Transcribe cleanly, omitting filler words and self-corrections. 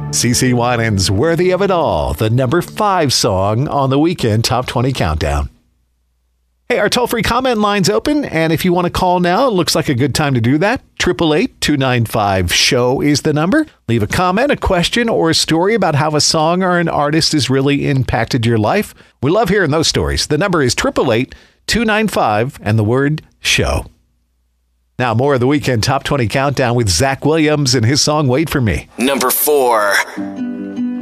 CeCe Winans, Worthy of It All, the number 5 song on the Weekend Top 20 Countdown. Hey, our toll-free comment line's open, and if you want to call now, it looks like a good time to do that. 888-295-SHOW is the number. Leave a comment, a question, or a story about how a song or an artist has really impacted your life. We love hearing those stories. The number is 888-295 and the word SHOW. Now, more of the Weekend Top 20 Countdown with Zach Williams and his song Wait For Me. Number 4.